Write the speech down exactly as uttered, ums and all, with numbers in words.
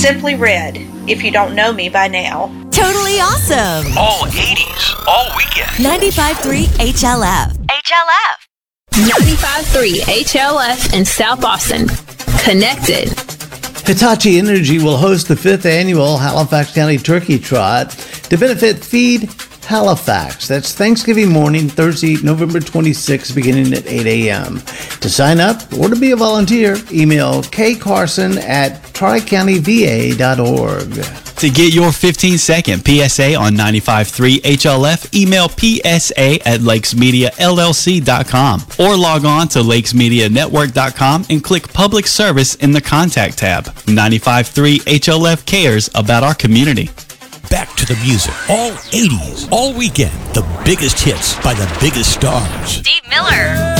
Simply Red, if you don't know me by now. Totally awesome. All eighties, all weekend. ninety-five point three H L F. H L F. ninety-five point three H L F in South Austin. Connected. Hitachi Energy will host the fifth annual Halifax County Turkey Trot to benefit Feed Halifax. That's Thanksgiving morning, Thursday, November twenty-sixth, beginning at eight a.m. To sign up or to be a volunteer, email kcarson at tri county v a dot org. To get your fifteen-second P S A on ninety-five point three H L F, email P S A at lakes media L L C dot com or log on to lakes media network dot com and click Public Service in the Contact tab. ninety-five point three H L F cares about our community. Back to the music. All eighties, all weekend. The biggest hits by the biggest stars. Steve Miller.